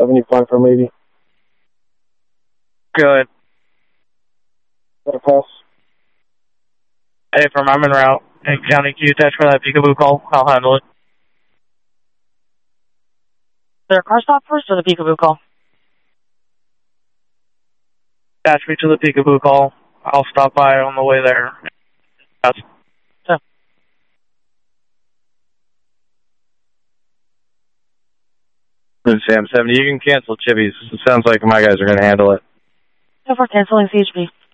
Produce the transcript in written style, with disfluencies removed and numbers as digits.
75 for lady. Good. Got a pulse? Hey, from I'm en route. Hey, County, can you attach for that peekaboo call? I'll handle it. Is there a car stop first or the peekaboo call? Attach me to the peekaboo call. I'll stop by on the way there. That's Sam 70, you can cancel Chivvies. It sounds like my guys are going to handle it. So for canceling CHP.